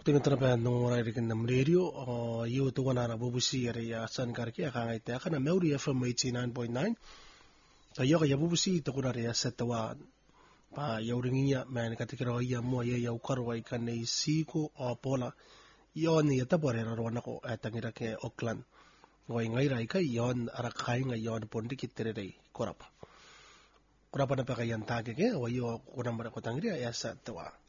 Tingnan pa nung narinig ng radio, yu tuwa na bubusi area San Karki, akangay te na Meuri FM 89.9. Tayo kaya bubusi ito ko na area sa tawa pa yauringinya man katikiro iya mo iya yau karway kanay siko o pola. Yon iya tapore rawan ako at ang irake Auckland. Ngayon ngay kay yon arakay ngayon pondikit tere korapa. Kurapa na pa kayan tagi ke, wayo kunang ko tangri ay sa tawa.